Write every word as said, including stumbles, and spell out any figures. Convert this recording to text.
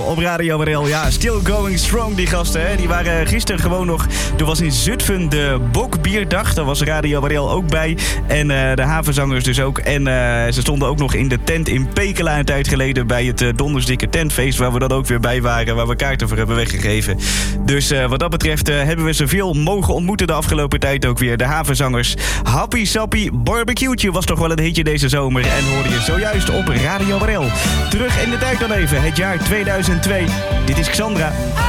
op Radio R L. Ja, still going strong die gasten. Hè? Die waren gisteren gewoon nog... Er was in Zutphen de Bokbierdag. Daar was Radio R L ook bij. En uh, de havenzangers dus ook. En uh, ze stonden ook nog in de tent in Pekela een tijd geleden... bij het uh, Dondersdikke Tentfeest... waar we dan ook weer bij waren. Waar we kaarten voor hebben weggegeven. Dus uh, wat dat betreft uh, hebben we ze veel mogen ontmoeten de afgelopen tijd ook weer. De havenzangers. Happy Sappy Barbecue'tje was toch wel een hitje deze zomer. En hoorde je zojuist op Radio R L. Terug in de tijd dan even. Het jaar tweeduizend twee. Dit is Xandra.